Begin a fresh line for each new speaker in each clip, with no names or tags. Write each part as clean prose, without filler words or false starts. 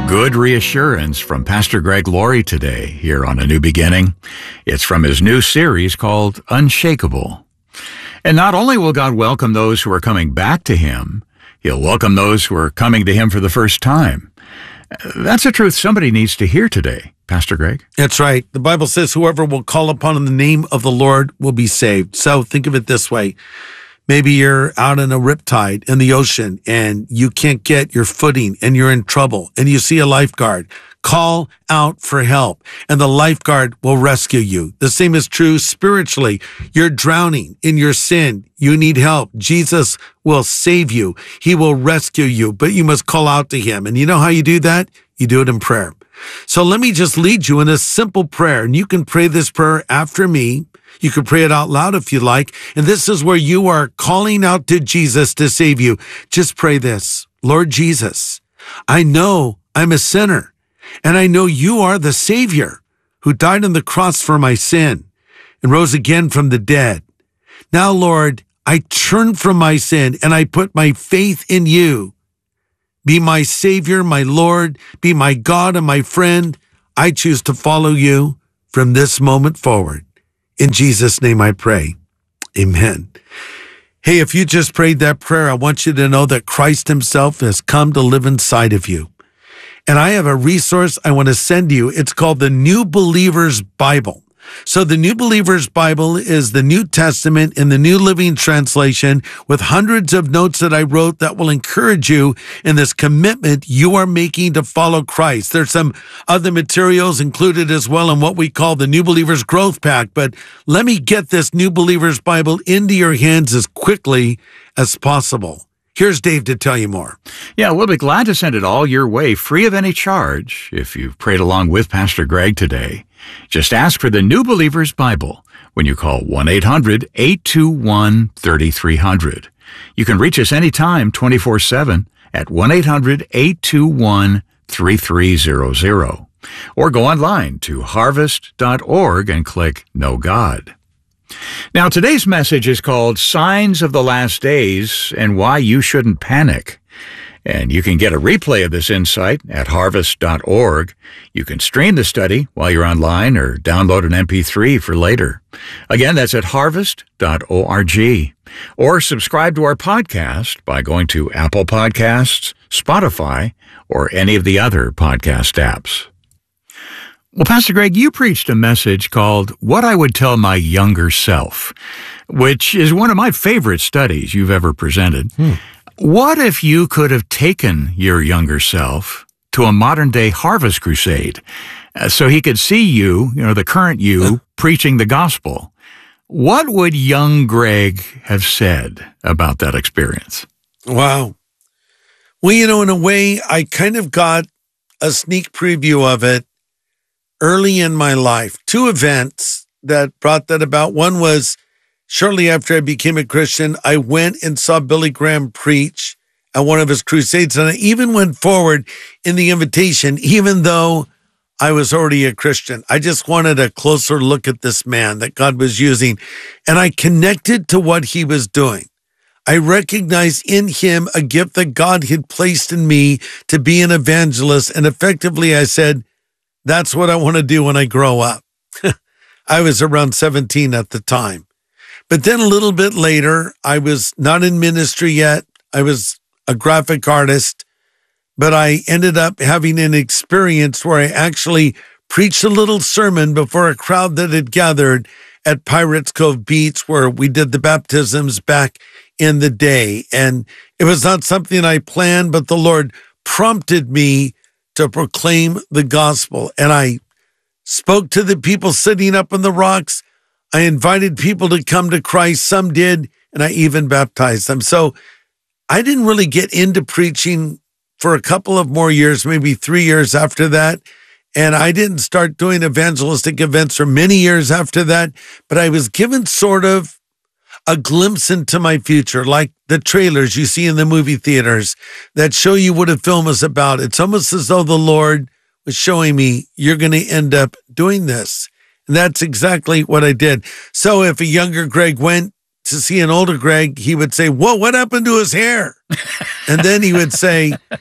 Good reassurance from Pastor Greg Laurie today here on A New Beginning. It's from his new series called Unshakable. And not only will God welcome those who are coming back to him, he'll welcome those who are coming to him for the first time. That's a truth somebody needs to hear today. Pastor Greg?
That's right. The Bible says whoever will call upon the name of the Lord will be saved. So think of it this way. Maybe you're out in a riptide in the ocean and you can't get your footing and you're in trouble and you see a lifeguard. Call out for help and the lifeguard will rescue you. The same is true spiritually. You're drowning in your sin. You need help. Jesus will save you. He will rescue you, but you must call out to him. And you know how you do that? You do it in prayer. So let me just lead you in a simple prayer, and you can pray this prayer after me. You can pray it out loud if you like. And this is where you are calling out to Jesus to save you. Just pray this. Lord Jesus, I know I'm a sinner, and I know you are the Savior who died on the cross for my sin and rose again from the dead. Now, Lord, I turn from my sin and I put my faith in you. Be my Savior, my Lord, be my God and my friend. I choose to follow you from this moment forward. In Jesus' name I pray. Amen. Hey, if you just prayed that prayer, I want you to know that Christ himself has come to live inside of you. And I have a resource I want to send you. It's called the New Believer's Bible. So the New Believer's Bible is the New Testament in the New Living Translation with hundreds of notes that I wrote that will encourage you in this commitment you are making to follow Christ. There's some other materials included as well in what we call the New Believer's Growth Pack, but let me get this New Believer's Bible into your hands as quickly as possible. Here's Dave to tell you more.
Yeah, we'll be glad to send it all your way, free of any charge, if you've prayed along with Pastor Greg today. Just ask for the New Believer's Bible when you call 1-800-821-3300. You can reach us anytime, 24/7, at 1-800-821-3300. Or go online to harvest.org and click Know God. Now, today's message is called Signs of the Last Days and Why You Shouldn't Panic. And you can get a replay of this insight at harvest.org. You can stream the study while you're online or download an MP3 for later. Again, that's at harvest.org. Or subscribe to our podcast by going to Apple Podcasts, Spotify, or any of the other podcast apps. Well, Pastor Greg, you preached a message called What I Would Tell My Younger Self, which is one of my favorite studies you've ever presented. What if you could have taken your younger self to a modern-day harvest crusade so he could see you, the current you, preaching the gospel? What would young Greg have said about that experience?
Wow. Well, in a way, I kind of got a sneak preview of it early in my life. Two events that brought that about. One was shortly after I became a Christian, I went and saw Billy Graham preach at one of his crusades. And I even went forward in the invitation, even though I was already a Christian. I just wanted a closer look at this man that God was using. And I connected to what he was doing. I recognized in him a gift that God had placed in me to be an evangelist. And effectively, I said, that's what I want to do when I grow up. I was around 17 at the time. But then a little bit later, I was not in ministry yet. I was a graphic artist, but I ended up having an experience where I actually preached a little sermon before a crowd that had gathered at Pirates Cove Beach, where we did the baptisms back in the day. And it was not something I planned, but the Lord prompted me to proclaim the gospel. And I spoke to the people sitting up on the rocks. I invited people to come to Christ. Some did, and I even baptized them. So I didn't really get into preaching for a couple of more years, maybe 3 years after that. And I didn't start doing evangelistic events for many years after that. But I was given sort of a glimpse into my future, like the trailers you see in the movie theaters that show you what a film is about. It's almost as though the Lord was showing me, you're going to end up doing this. And that's exactly what I did. So if a younger Greg went to see an older Greg, he would say, whoa, what happened to his hair? And then he would say,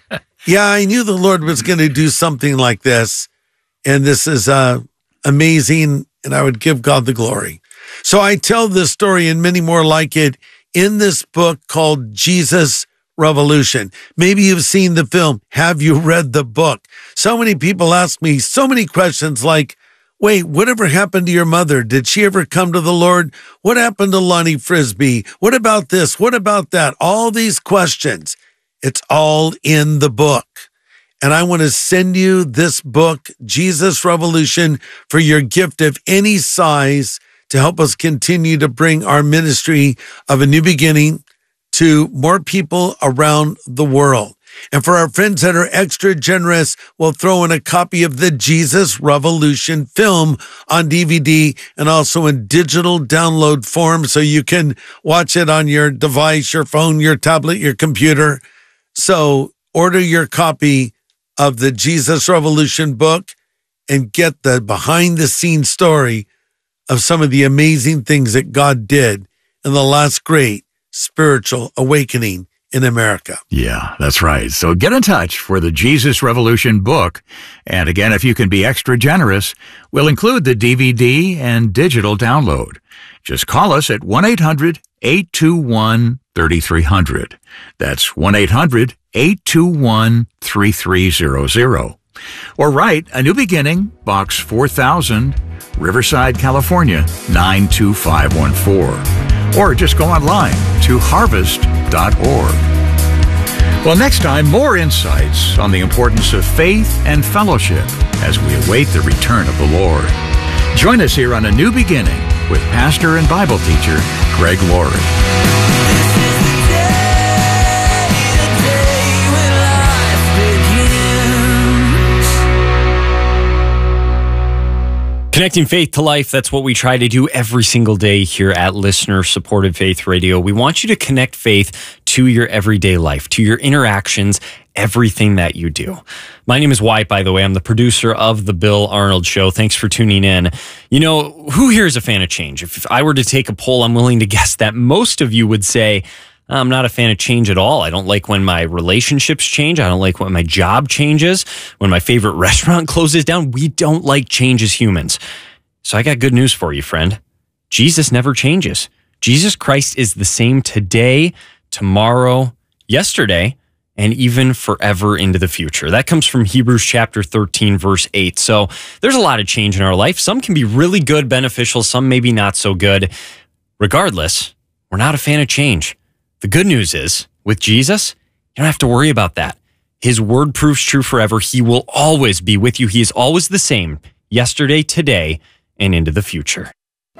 Yeah, I knew the Lord was going to do something like this. And this is amazing, and I would give God the glory. So I tell this story and many more like it in this book called Jesus Revolution. Maybe you've seen the film. Have you read the book? So many people ask me so many questions like, wait, whatever happened to your mother? Did she ever come to the Lord? What happened to Lonnie Frisbee? What about this? What about that? All these questions. It's all in the book. And I want to send you this book, Jesus Revolution, for your gift of any size to help us continue to bring our ministry of a new beginning to more people around the world. And for our friends that are extra generous, we'll throw in a copy of the Jesus Revolution film on DVD and also in digital download form so you can watch it on your device, your phone, your tablet, your computer. So order your copy of the Jesus Revolution book and get the behind-the-scenes story of some of the amazing things that God did in the last great spiritual awakening in America.
Yeah, that's right. So get in touch for the Jesus Revolution book. And again, if you can be extra generous, we'll include the DVD and digital download. Just call us at 1-800-821-3300. That's 1-800-821-3300. Or write A New Beginning, Box 4000, Riverside, California, 92514. Or just go online to harvest.org. Well, next time, more insights on the importance of faith and fellowship as we await the return of the Lord. Join us here on A New Beginning with pastor and Bible teacher Greg Laurie.
Connecting faith to life, that's what we try to do every single day here at Listener-Supported Faith Radio. We want you to connect faith to your everyday life, to your interactions, everything that you do. My name is Wyatt, by the way. I'm the producer of The Bill Arnold Show. Thanks for tuning in. You know, who here is a fan of change? If I were to take a poll, I'm willing to guess that most of you would say, I'm not a fan of change at all. I don't like when my relationships change. I don't like when my job changes. When my favorite restaurant closes down. We don't like change as humans. So I got good news for you, friend. Jesus never changes. Jesus Christ is the same today, tomorrow, yesterday, and even forever into the future. That comes from Hebrews chapter 13, verse 8. So there's a lot of change in our life. Some can be really good, beneficial. Some maybe not so good. Regardless, we're not a fan of change. The good news is, with Jesus, you don't have to worry about that. His word proves true forever. He will always be with you. He is always the same, yesterday, today, and into the future.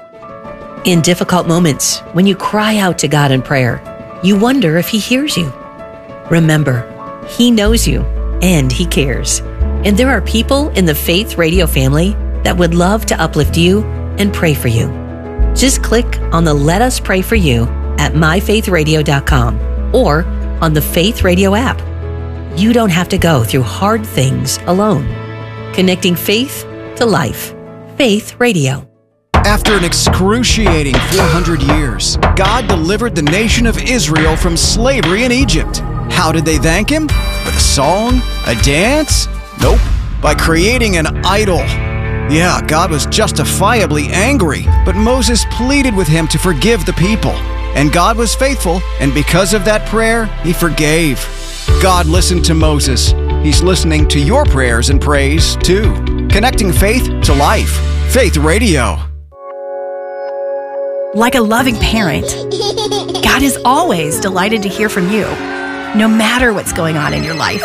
In difficult moments, when you cry out to God in prayer, you wonder if He hears you. Remember, He knows you and He cares. And there are people in the Faith Radio family that would love to uplift you and pray for you. Just click on the Let Us Pray For You at myfaithradio.com or on the Faith Radio app. You don't have to go through hard things alone. Connecting faith to life. Faith Radio.
After an excruciating 400 years, God delivered the nation of Israel from slavery in Egypt. How did they thank Him? With a song? A dance? Nope. By creating an idol. Yeah, God was justifiably angry, but Moses pleaded with Him to forgive the people. And God was faithful, and because of that prayer, He forgave. God listened to Moses. He's listening to your prayers and praise, too. Connecting faith to life. Faith Radio.
Like a loving parent, God is always delighted to hear from you, no matter what's going on in your life.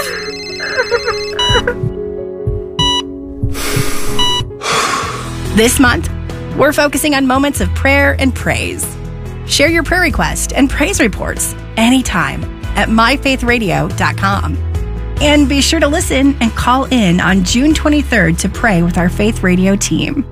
This month, we're focusing on moments of prayer and praise. Share your prayer request and praise reports anytime at myfaithradio.com. And be sure to listen and call in on June 23rd to pray with our Faith Radio team.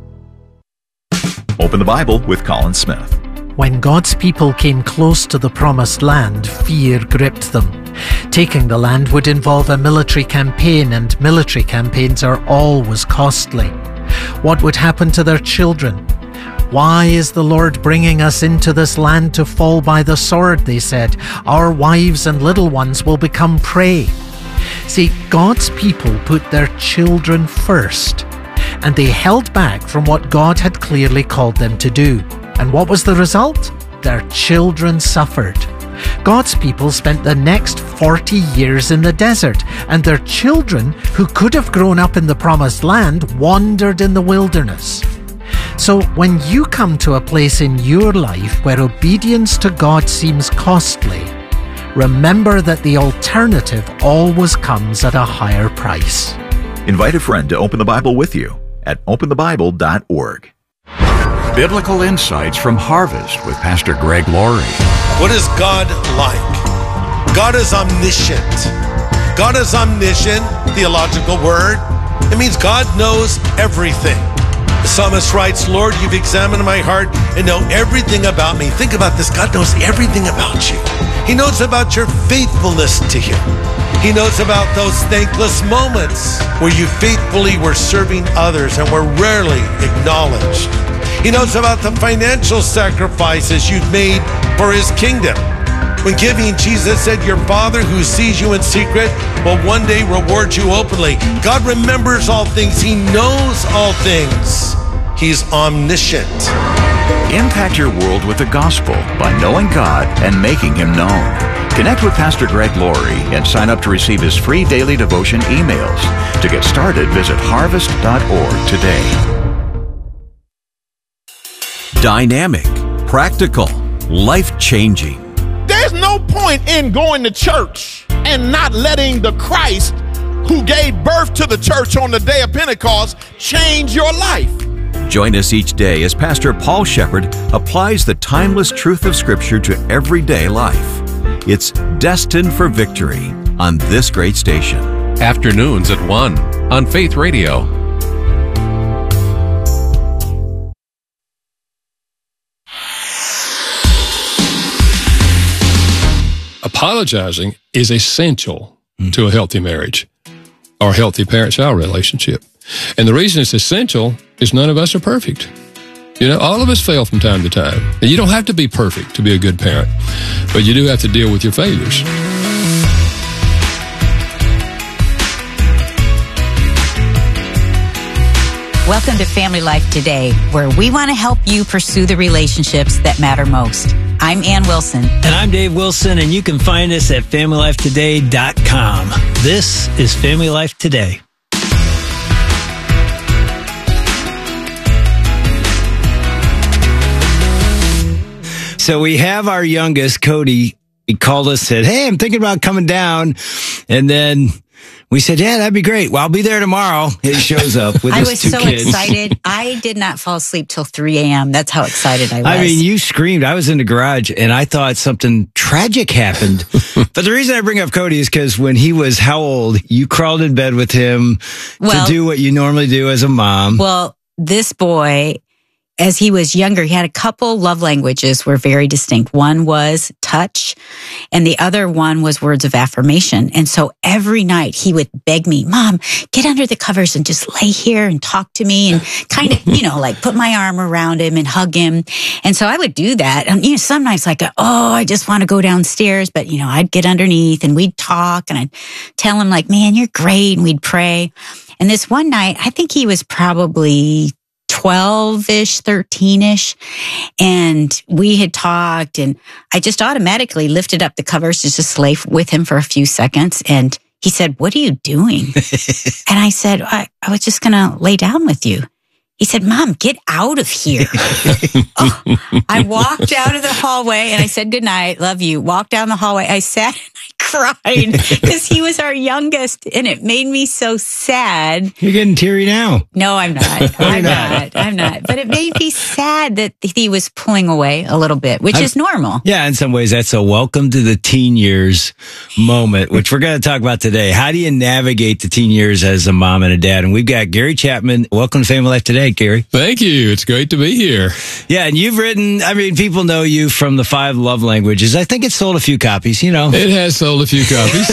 Open the Bible with Colin Smith.
When God's people came close to the promised land, fear gripped them. Taking the land would involve a military campaign, and military campaigns are always costly. What would happen to their children? Why is the Lord bringing us into this land to fall by the sword, they said. Our wives and little ones will become prey. See, God's people put their children first, and they held back from what God had clearly called them to do. And what was the result? Their children suffered. God's people spent the next 40 years in the desert, and their children, who could have grown up in the promised land, wandered in the wilderness. So when you come to a place in your life where obedience to God seems costly, remember that the alternative always comes at a higher price.
Invite a friend to open the Bible with you at openthebible.org.
Biblical insights from Harvest with Pastor Greg Laurie.
What is God like? God is omniscient. God is omniscient, theological word. It means God knows everything. The psalmist writes, Lord, you've examined my heart and know everything about me. Think about this. God knows everything about you. He knows about your faithfulness to Him. He knows about those thankless moments where you faithfully were serving others and were rarely acknowledged. He knows about the financial sacrifices you've made for His kingdom. When giving, Jesus said, your Father who sees you in secret will one day reward you openly. God remembers all things. He knows all things. He's omniscient.
Impact your world with the gospel by knowing God and making Him known. Connect with Pastor Greg Laurie and sign up to receive his free daily devotion emails. To get started, visit harvest.org today.
Dynamic, practical, life-changing.
There's no point in going to church and not letting the Christ who gave birth to the church on the day of Pentecost change your life.
Join us each day as Pastor Paul Shepherd applies the timeless truth of Scripture to everyday life. It's Destined for Victory on this great station.
Afternoons at 1 on Faith Radio. Apologizing is essential to a healthy marriage or healthy parent-child relationship. And the reason it's essential is none of us are perfect. You know, all of us fail from time to time. And you don't have to be perfect to be a good parent, but you do have to deal with your failures.
Welcome to Family Life Today, where we want to help you pursue the relationships that matter most. I'm Ann Wilson.
And I'm Dave Wilson, and you can find us at FamilyLifeToday.com. This is Family Life Today. So we have our youngest, Cody. He called us, said, hey, I'm thinking about coming down. And then we said, yeah, that'd be great. Well, I'll be there tomorrow. He shows up with his two kids.
I was so excited. I did not fall asleep till 3 a.m. That's how excited I was.
I mean, you screamed. I was in the garage, and I thought something tragic happened. But the reason I bring up Cody is because when he was how old, you crawled in bed with him to do what you normally do as a mom.
Well, this boy, as he was younger, he had a couple love languages were very distinct. One was touch, and the other one was words of affirmation. And so every night he would beg me, Mom, get under the covers and just lay here and talk to me and kind of, like put my arm around him and hug him. And so I would do that. And, some nights like, I just want to go downstairs. But, I'd get underneath and we'd talk and I'd tell him like, man, you're great. And we'd pray. And this one night, I think he was probably 12-ish, 13-ish. And we had talked and I just automatically lifted up the covers just to lay with him for a few seconds. And he said, what are you doing? And I said, I was just going to lay down with you. He said, Mom, get out of here. I walked out of the hallway and I said, good night, love you. Walked down the hallway. I sat and I cried because he was our youngest and it made me so sad.
You're getting teary now.
No, I'm not. I'm not. But it made me sad that he was pulling away a little bit, which is normal.
Yeah, in some ways, that's a welcome to the teen years moment, which we're going to talk about today. How do you navigate the teen years as a mom and a dad? And we've got Gary Chapman. Welcome to Family Life Today, Gary.
Thank you. It's great to be here.
Yeah, and you've written, people know you from the 5 love languages. I think it's sold a few copies,
It has sold sold a few copies.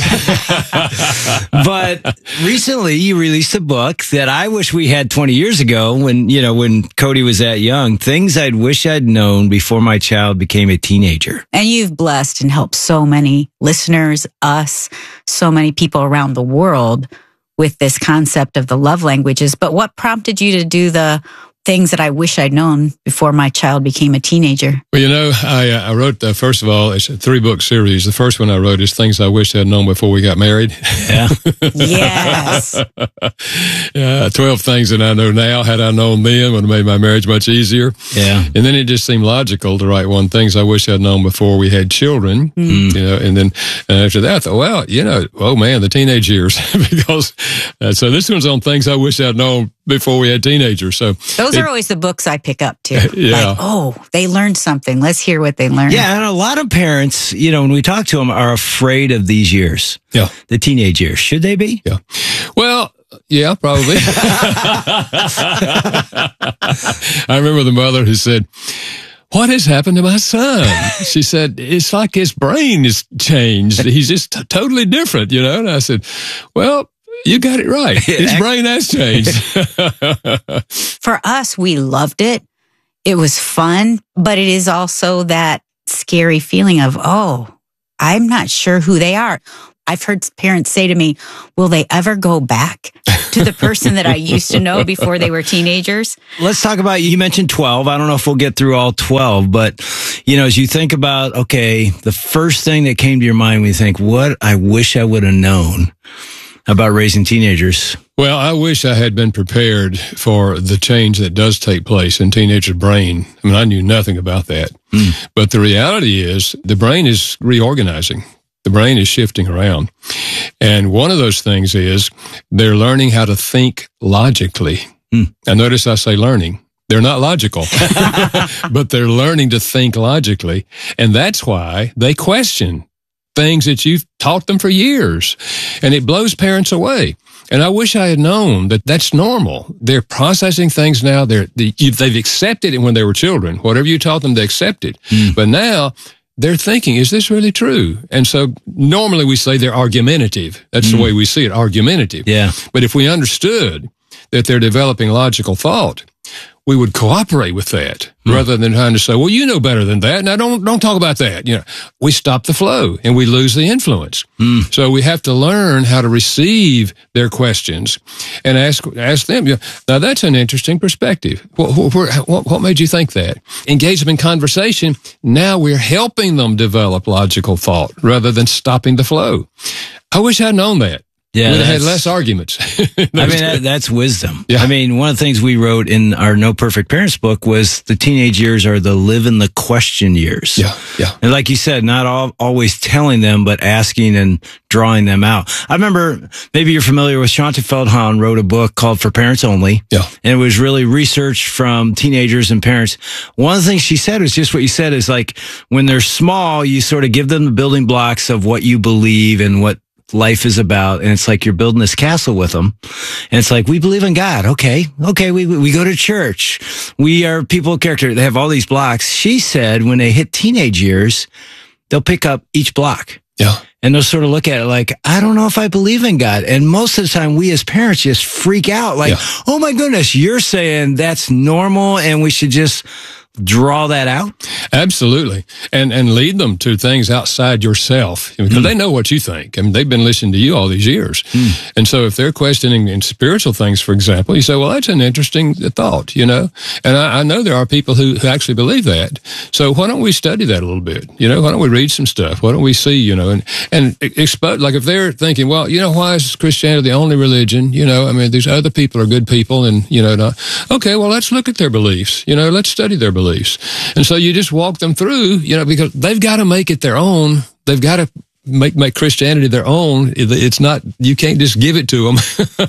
But recently you released a book that I wish we had 20 years ago when Cody was that young. Things I'd wish I'd known before my child became a teenager.
And you've blessed and helped so many listeners, us, so many people around the world with this concept of the love languages. But what prompted you to do the things that I wish I'd known before my child became a teenager?
Well, I wrote, first of all, it's a 3-book series. The first one I wrote is Things I Wish I'd Known Before We Got Married.
Yeah.
Yes.
12 things that I know now. Had I known then, would have made my marriage much easier.
Yeah.
And then it just seemed logical to write one, Things I Wish I'd Known Before We Had Children. And then after that, I thought, well, oh man, the teenage years. Because, so this one's on Things I Wish I'd Known Before We Had Teenagers. So
those are always the books I pick up too.
Yeah.
Like, they learned something. Let's hear what they learned.
Yeah, and a lot of parents, when we talk to them, are afraid of these years.
Yeah.
The teenage years. Should they be?
Yeah. Well, yeah, probably. I remember the mother who said, "What has happened to my son?" She said, "It's like his brain is changed. He's just totally different, And I said, well, you got it right. His brain has changed."
For us, we loved it. It was fun, but it is also that scary feeling of, I'm not sure who they are. I've heard parents say to me, will they ever go back to the person that I used to know before they were teenagers?
Let's talk about, you mentioned 12. I don't know if we'll get through all 12, but, as you think about, the first thing that came to your mind when you think, what I wish I would have known about raising teenagers.
Well, I wish I had been prepared for the change that does take place in teenagers' brain. I mean, I knew nothing about that. But the reality is the brain is reorganizing. The brain is shifting around. And one of those things is they're learning how to think logically. Now, notice I say learning. They're not logical, but they're learning to think logically. And that's why they question things that you've taught them for years. And it blows parents away. And I wish I had known that that's normal. They're processing things now. They've accepted it when they were children. Whatever you taught them, they accepted. But now they're thinking, is this really true? And so normally we say they're argumentative. That's the way we see it, argumentative.
Yeah.
But if we understood that they're developing logical thought, we would cooperate with that rather than trying to say, well, you know better than that. Now don't talk about that. We stop the flow and we lose the influence. So we have to learn how to receive their questions and ask them. Now that's an interesting perspective. What made you think that? Engage them in conversation. Now we're helping them develop logical thought rather than stopping the flow. I wish I'd known that.
Yeah,
we'd have had less arguments.
That's wisdom.
Yeah.
I mean, one of the things we wrote in our No Perfect Parents book was the teenage years are the live in the question years.
Yeah.
And like you said, not always telling them, but asking and drawing them out. I remember, maybe you're familiar with Shaunti Feldhahn wrote a book called For Parents Only.
Yeah.
And it was really research from teenagers and parents. One of the things she said was just what you said is like, when they're small, you sort of give them the building blocks of what you believe and what life is about. And it's like you're building this castle with them. And it's like, we believe in God. Okay. We go to church. We are people of character. They have all these blocks. She said when they hit teenage years, they'll pick up each block.
Yeah.
And they'll sort of look at it like, I don't know if I believe in God. And most of the time we as parents just freak out like, oh my goodness, you're saying that's normal and we should just draw that out?
Absolutely. And lead them to things outside yourself because they know what you think. I mean, they've been listening to you all these years. And so if they're questioning in spiritual things, for example, you say, well, that's an interesting thought, And I know there are people who actually believe that. So why don't we study that a little bit? Why don't we read some stuff? Why don't we see, and expose, like if they're thinking, well, why is Christianity the only religion? I mean, these other people are good people and, okay, well, let's look at their beliefs. Let's study their beliefs. And so you just walk them through, because they've got to make it their own. They've got to make Christianity their own. It's not, you can't just give it to them.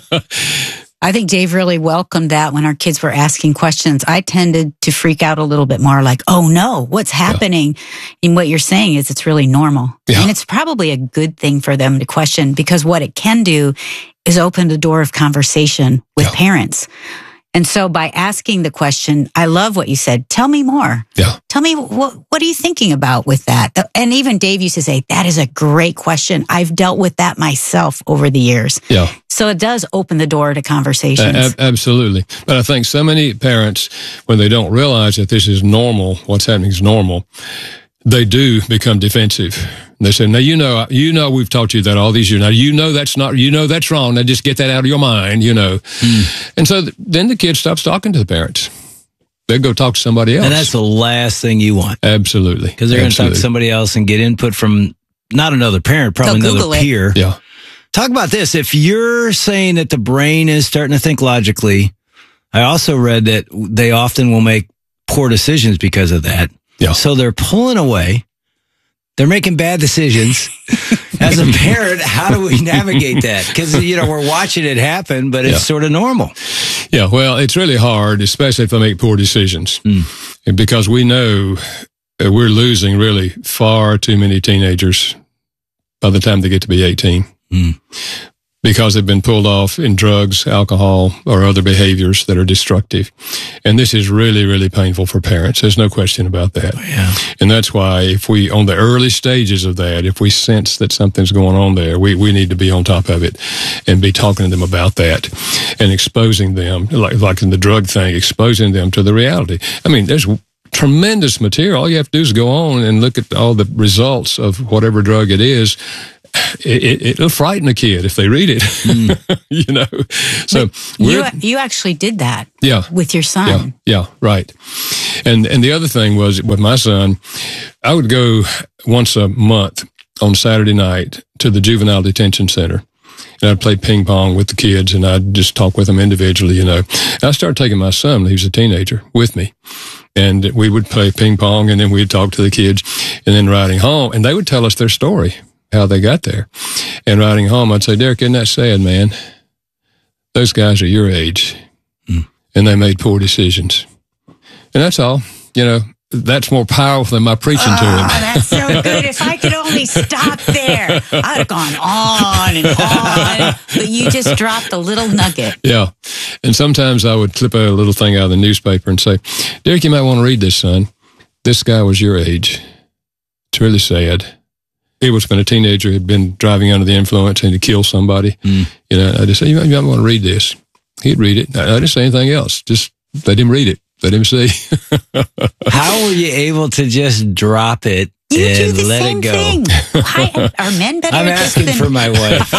I think Dave really welcomed that when our kids were asking questions. I tended to freak out a little bit more like, oh no, what's happening? And what you're saying is it's really normal.
Yeah.
And it's probably a good thing for them to question because what it can do is open the door of conversation with parents. And so by asking the question, I love what you said. Tell me more.
Yeah.
Tell me, what are you thinking about with that? And even Dave used to say, that is a great question. I've dealt with that myself over the years.
Yeah.
So it does open the door to conversations.
Absolutely. But I think so many parents, when they don't realize that this is normal, what's happening is normal, they do become defensive. They say, now, you know, we've taught you that all these years. Now, that's wrong. Now, just get that out of your mind, And so then the kid stops talking to the parents. They'll go talk to somebody else.
And that's the last thing you want.
Absolutely.
Because they're going to talk to somebody else and get input from not another parent, probably another peer.
Yeah.
Talk about this. If you're saying that the brain is starting to think logically, I also read that they often will make poor decisions because of that.
Yeah.
So they're pulling away. They're making bad decisions. As a parent, how do we navigate that? Because, we're watching it happen, but it's sort of normal.
Yeah, well, it's really hard, especially if they make poor decisions. Because we know we're losing really far too many teenagers by the time they get to be 18. Because they've been pulled off in drugs, alcohol, or other behaviors that are destructive. And this is really, really painful for parents. There's no question about that.
Yeah.
And that's why if we, on the early stages of that, if we sense that something's going on there, we need to be on top of it and be talking to them about that and exposing them, like in the drug thing, exposing them to the reality. I mean, there's tremendous material. All you have to do is go on and look at all the results of whatever drug it is. It'll frighten a kid if they read it, So
you actually did that, with your son.
Yeah, right. And the other thing was with my son, I would go once a month on Saturday night to the juvenile detention center, and I'd play ping pong with the kids, and I'd just talk with them individually. And I started taking my son, he was a teenager, with me. And we would play ping pong, and then we'd talk to the kids, and then riding home, and they would tell us their story, how they got there. And riding home, I'd say, Derek, isn't that sad, man? Those guys are your age, and they made poor decisions. And that's all. That's more powerful than my preaching to him.
That's so good. If I could only stop there, I'd have gone on and on. But you just dropped a little nugget.
Yeah. And sometimes I would clip a little thing out of the newspaper and say, Derek, you might want to read this, son. This guy was your age. It's really sad. He was when a teenager had been driving under the influence and to kill somebody. I just said, you might want to read this. He'd read it. I didn't say anything else. Just let him read it. Let him see.
How were you able to just drop it and let it go?
Are men better?
I'm asking for my wife.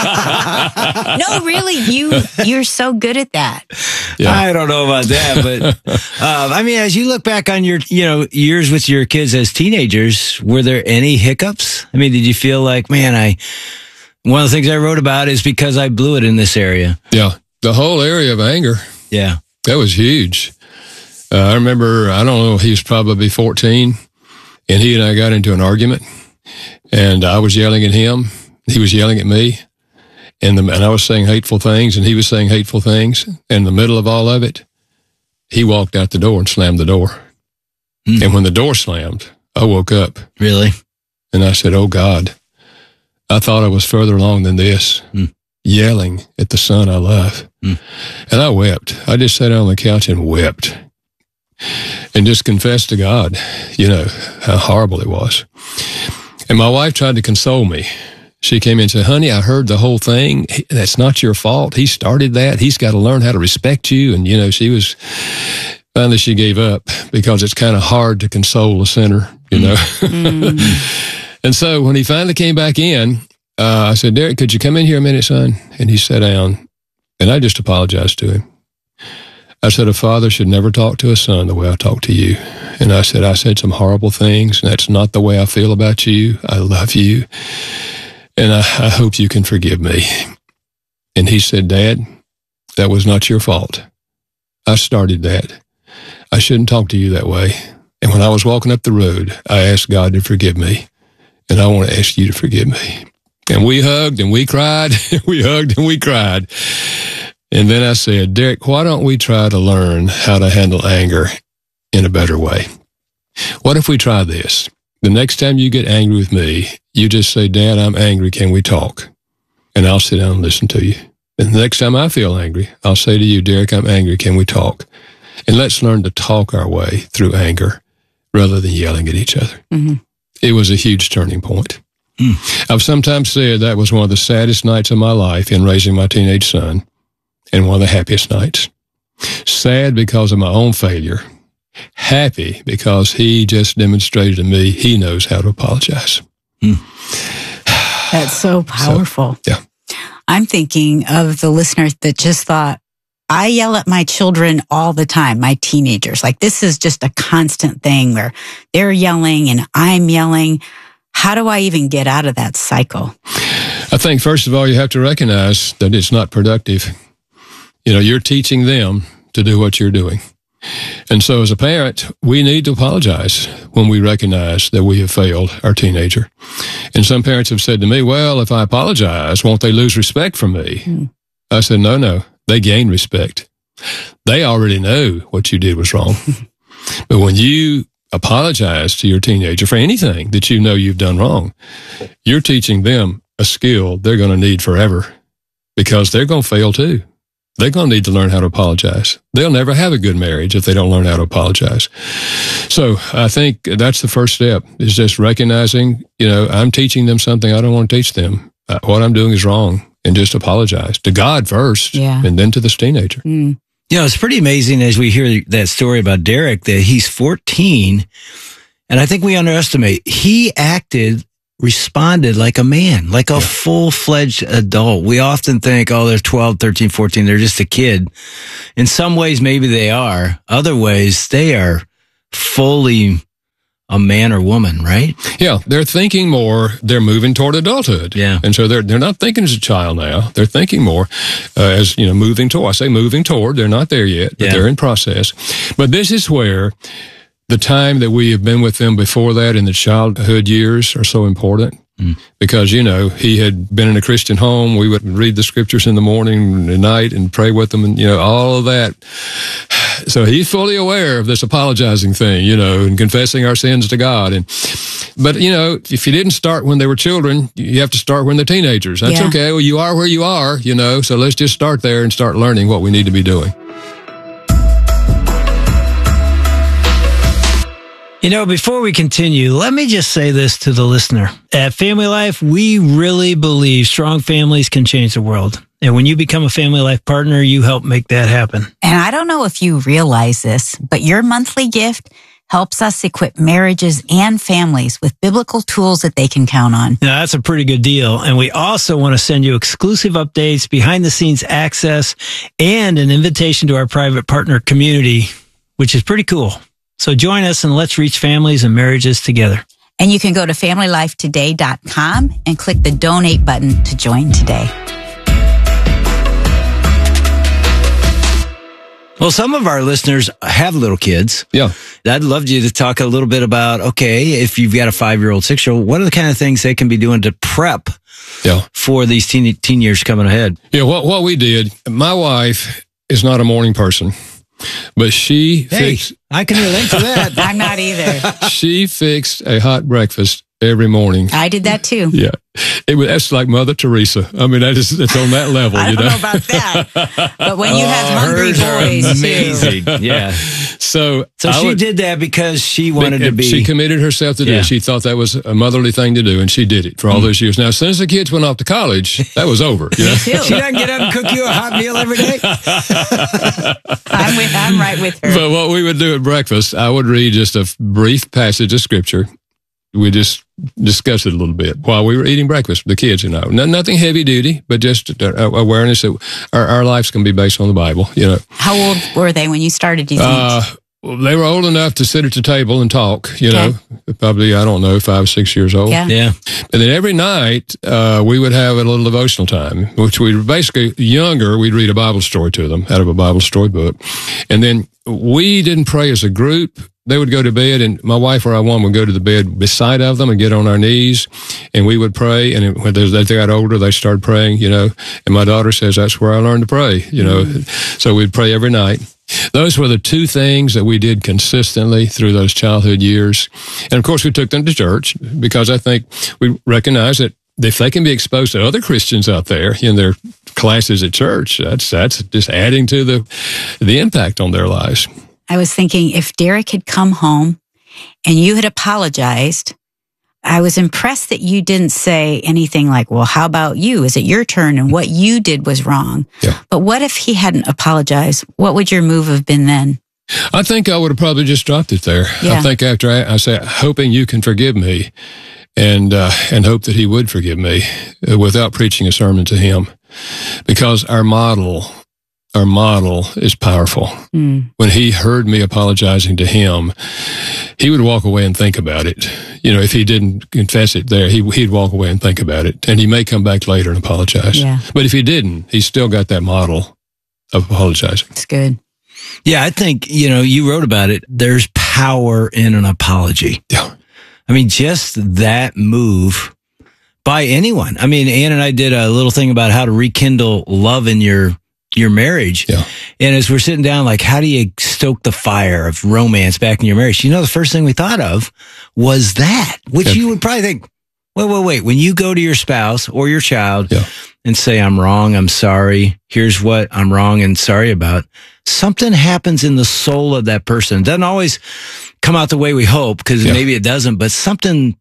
No, really, you're so good at that.
Yeah. I don't know about that, but as you look back on your years with your kids as teenagers, were there any hiccups? Did you feel like, man, one of the things I wrote about is because I blew it in this area?
Yeah, the whole area of anger.
Yeah,
that was huge. I remember, I don't know, he was probably 14, and he and I got into an argument, and I was yelling at him, he was yelling at me, and I was saying hateful things, and he was saying hateful things. In the middle of all of it, he walked out the door and slammed the door. And when the door slammed, I woke up.
Really?
And I said, oh, God, I thought I was further along than this, yelling at the son I love. And I wept. I just sat on the couch and wept. And just confessed to God, how horrible it was. And my wife tried to console me. She came in and said, honey, I heard the whole thing. That's not your fault. He started that. He's got to learn how to respect you. And, finally she gave up because it's kind of hard to console a sinner, And so when he finally came back in, I said, Derek, could you come in here a minute, son? And he sat down, and I just apologized to him. I said, a father should never talk to a son the way I talk to you. And I said some horrible things, and that's not the way I feel about you. I love you, and I hope you can forgive me. And he said, Dad, that was not your fault. I started that. I shouldn't talk to you that way. And when I was walking up the road, I asked God to forgive me, and I want to ask you to forgive me. And we hugged and we cried. We hugged and we cried. And then I said, Derek, why don't we try to learn how to handle anger in a better way? What if we try this? The next time you get angry with me, you just say, Dad, I'm angry. Can we talk? And I'll sit down and listen to you. And the next time I feel angry, I'll say to you, Derek, I'm angry. Can we talk? And let's learn to talk our way through anger rather than yelling at each other. Mm-hmm. It was a huge turning point. I've sometimes said that was one of the saddest nights of my life in raising my teenage son, and one of the happiest nights. Sad because of my own failure. Happy because he just demonstrated to me he knows how to apologize.
That's so powerful.
So, yeah.
I'm thinking of the listeners that just thought, I yell at my children all the time, my teenagers. Like, this is just a constant thing where they're yelling and I'm yelling. How do I even get out of that cycle?
I think, first of all, you have to recognize that it's not productive. You know, you're teaching them to do what you're doing. And so as a parent, we need to apologize when we recognize that we have failed our teenager. And some parents have said to me, well, if I apologize, won't they lose respect for me? I said, no, they gain respect. They already know what you did was wrong. But when you apologize to your teenager for anything that you know you've done wrong, you're teaching them a skill they're going to need forever, because they're going to fail too. They're going to need to learn how to apologize. They'll never have a good marriage if they don't learn how to apologize. So I think that's the first step, is just recognizing, I'm teaching them something I don't want to teach them. What I'm doing is wrong, and just apologize to God first, and then to this teenager.
It's pretty amazing as we hear that story about Derek, that he's 14, and I think we underestimate. He responded like a man, like a full-fledged adult. We often think, they're 12, 13, 14, they're just a kid. In some ways, maybe they are. Other ways, they are fully a man or woman, right?
Yeah, they're thinking more. They're moving toward adulthood.
Yeah.
And so they're not thinking as a child now. They're thinking more as, moving toward. I say moving toward. They're not there yet, but they're in process. But this is where the time that we have been with them before that in the childhood years are so important. Because, he had been in a Christian home. We would read the scriptures in the morning and night and pray with them and, all of that. So he's fully aware of this apologizing thing, and confessing our sins to God. But, if you didn't start when they were children, you have to start when they're teenagers. That's okay. Well, you are where you are, so let's just start there and start learning what we need to be doing.
Before we continue, let me just say this to the listener. At Family Life, we really believe strong families can change the world. And when you become a Family Life partner, you help make that happen.
And I don't know if you realize this, but your monthly gift helps us equip marriages and families with biblical tools that they can count on.
Now, that's a pretty good deal. And we also want to send you exclusive updates, behind-the-scenes access, and an invitation to our private partner community, which is pretty cool. So join us and let's reach families and marriages together.
And you can go to FamilyLifeToday.com and click the donate button to join today.
Well, some of our listeners have little kids.
Yeah.
I'd love you to talk a little bit about, if you've got a 5-year-old, 6-year-old, what are the kind of things they can be doing to prep for these teen years coming ahead?
Yeah, what we did, my wife is not a morning person. But she fixed...
I can relate to that.
I'm not either.
She fixed a hot breakfast every morning.
I did that too.
Yeah. That's like Mother Teresa. I mean, it's on that level,
I don't know about that. But when you have hungry boys,
amazing.
Too.
Yeah. So she did that because she wanted to be...
She committed herself to do it. She thought that was a motherly thing to do, and she did it for all those years. Now, since the kids went off to college, that was over.
Me too.
She doesn't get up and cook you a hot meal every day?
I'm right with her.
But what we would do at breakfast, I would read just a brief passage of scripture. We just discussed it a little bit while we were eating breakfast with the kids, Nothing heavy duty, but just awareness that our lives can be based on the Bible,
How old were they when you started, do you think?
They were old enough to sit at the table and talk, probably, 5, 6 years old.
Yeah.
And then every night, we would have a little devotional time, which we were basically younger. We'd read a Bible story to them out of a Bible story book. And then we didn't pray as a group. They would go to bed, and my wife or I would go to the bed beside of them and get on our knees, and we would pray. And when they got older, they started praying, And my daughter says, that's where I learned to pray, So we'd pray every night. Those were the two things that we did consistently through those childhood years. And of course, we took them to church because I think we recognize that if they can be exposed to other Christians out there in their classes at church, that's just adding to the impact on their lives.
I was thinking if Derek had come home and you had apologized, I was impressed that you didn't say anything like, well, how about you? Is it your turn? And what you did was wrong.
Yeah.
But what if he hadn't apologized? What would your move have been then?
I think I would have probably just dropped it there.
Yeah.
I think after I said, hoping you can forgive me and hope that he would forgive me without preaching a sermon to him, because our model is powerful. When he heard me apologizing to him, he would walk away and think about it. If he didn't confess it there, he'd walk away and think about it, and he may come back later and apologize.
Yeah.
But if he didn't, he's still got that model of apologizing.
It's good.
Yeah, I think, you wrote about it. There's power in an apology.
Yeah.
I mean, just that move by anyone. I mean, Ann and I did a little thing about how to rekindle love in your marriage.
Yeah.
And as we're sitting down, like, how do you stoke the fire of romance back in your marriage? The first thing we thought of was that, which you would probably think, wait. When you go to your spouse or your child and say, I'm wrong, I'm sorry, here's what I'm wrong and sorry about, something happens in the soul of that person. It doesn't always come out the way we hope, because maybe it doesn't, but something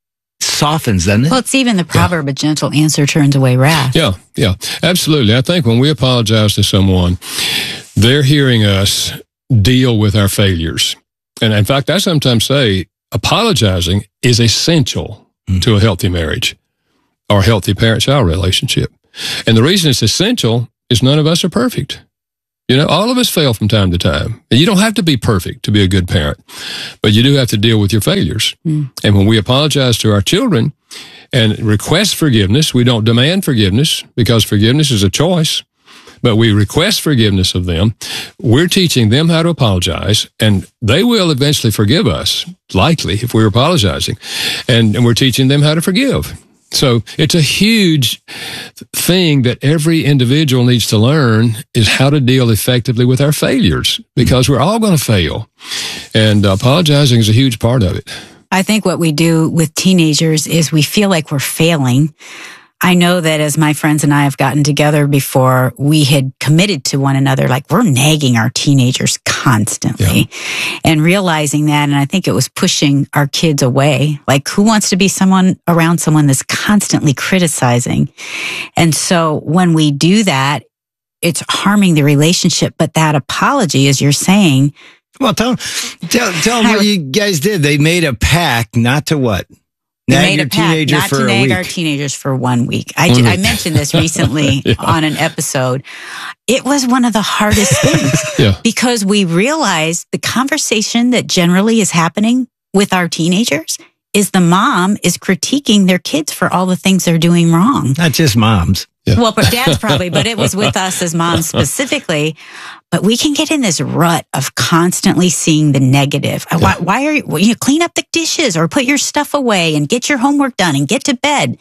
softens, doesn't it?
Well, it's even the proverb, a gentle answer turns away wrath.
Yeah, absolutely. I think when we apologize to someone, they're hearing us deal with our failures. And in fact, I sometimes say apologizing is essential to a healthy marriage or a healthy parent-child relationship. And the reason it's essential is none of us are perfect. All of us fail from time to time. And you don't have to be perfect to be a good parent, but you do have to deal with your failures. And when we apologize to our children and request forgiveness, we don't demand forgiveness, because forgiveness is a choice, but we request forgiveness of them. We're teaching them how to apologize, and they will eventually forgive us, likely, if we're apologizing. And we're teaching them how to forgive. So it's a huge thing that every individual needs to learn, is how to deal effectively with our failures, because we're all going to fail. And apologizing is a huge part of it.
I think what we do with teenagers is we feel like we're failing. I know that as my friends and I have gotten together before, we had committed to one another, like we're nagging our teenagers constantly and realizing that. And I think it was pushing our kids away. Like, who wants to be around someone that's constantly criticizing? And so when we do that, it's harming the relationship. But that apology, as you're saying.
Well, tell them what you guys did. They made a pact not to what?
Nag your teenager for a week. Not to nag our teenagers for 1 week. I mentioned this recently on an episode. It was one of the hardest things because we realized the conversation that generally is happening with our teenagers is the mom is critiquing their kids for all the things they're doing wrong.
Not just moms.
Yeah. Well, dads probably, but it was with us as moms specifically. But we can get in this rut of constantly seeing the negative. Why are you clean up the dishes or put your stuff away and get your homework done and get to bed?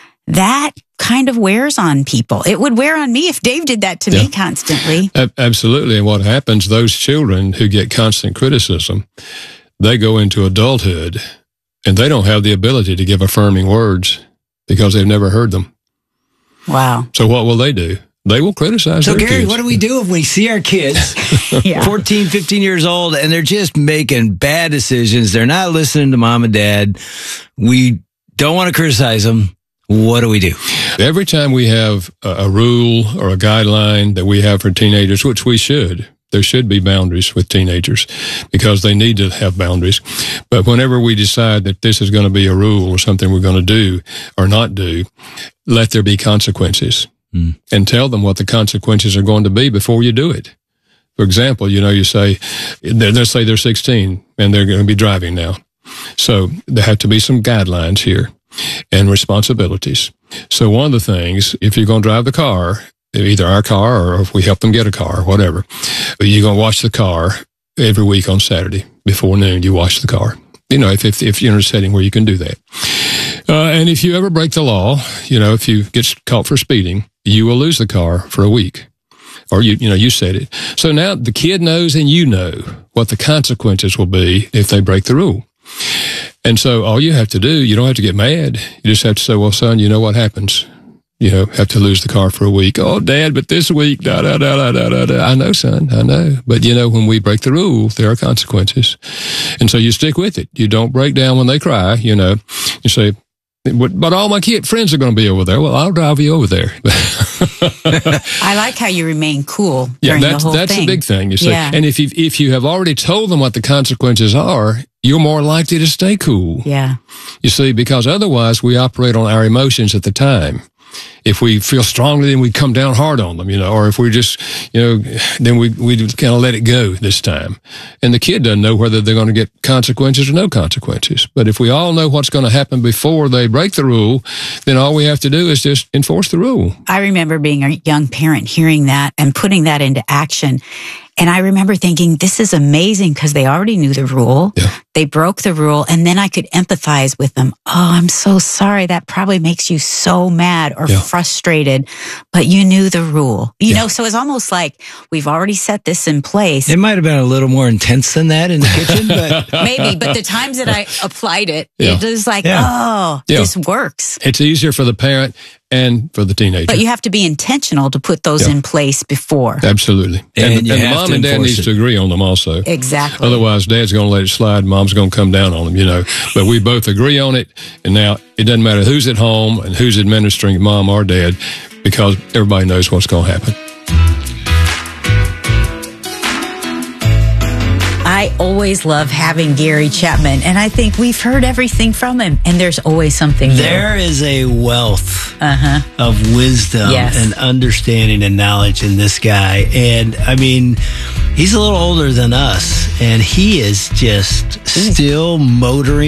That kind of wears on people. It would wear on me if Dave did that to me constantly.
Absolutely. And what happens, those children who get constant criticism, they go into adulthood and they don't have the ability to give affirming words because they've never heard them.
Wow.
So what will they do? They will criticize their
Gary,
kids.
what do we do if we see our kids 14, 15 years old and they're just making bad decisions? They're not listening to mom and dad. We don't want to criticize them. What do we do?
Every time we have a rule or a guideline that we have for teenagers, which we should, there should be boundaries with teenagers because they need to have boundaries. But whenever we decide that this is going to be a rule or something we're going to do or not do, let there be consequences and tell them what the consequences are going to be before you do it. For example, you say, let's say they're 16 and they're going to be driving now. So there have to be some guidelines here and responsibilities. So one of the things, if you're going to drive the car, either our car or if we help them get a car or whatever, you're going to wash the car every week on Saturday before noon. You wash the car, if you're in a setting where you can do that. And if you ever break the law, if you get caught for speeding, you will lose the car for a week. Or you said it. So now the kid knows and you know what the consequences will be if they break the rule. And so all you have to do, you don't have to get mad. You just have to say, well, son, you know what happens have to lose the car for a week. Oh, Dad, but this week, da, da, da, da, da, da, da. I know, son, I know. But, when we break the rule, there are consequences. And so you stick with it. You don't break down when they cry, You say, but all my friends are going to be over there. Well, I'll drive you over there.
I like how you remain cool during the whole
that's
thing.
A big thing, you say.
Yeah.
And if you have already told them what the consequences are, you're more likely to stay cool.
Yeah.
You see, because otherwise we operate on our emotions at the time. If we feel strongly, then we come down hard on them, or if we just, then we kind of let it go this time. And the kid doesn't know whether they're going to get consequences or no consequences. But if we all know what's going to happen before they break the rule, then all we have to do is just enforce the rule.
I remember being a young parent, hearing that and putting that into action. And I remember thinking, this is amazing because they already knew the rule.
Yeah.
They broke the rule, and then I could empathize with them. Oh, I'm so sorry. That probably makes you so mad or frustrated, but you knew the rule. You know, so it's almost like we've already set this in place.
It might have been a little more intense than that in the kitchen, but
maybe. But the times that I applied it,
Yeah.
it was like,
Yeah.
this works.
It's easier for the parent and for the teenager.
But you have to be intentional to put those in place before.
Absolutely. And
you
the
have
mom
to
and dad
enforce
needs
it.
to agree on them also.
Exactly.
Otherwise, dad's going to let it slide, mom's going to come down on them, But we both agree on it. And now it doesn't matter who's at home and who's administering, mom or dad, because everybody knows what's going to happen.
I always love having Gary Chapman, and I think we've heard everything from him, and there's always something new.
there is a wealth of wisdom and understanding and knowledge in this guy. And I mean, he's a little older than us, and he is just still motoring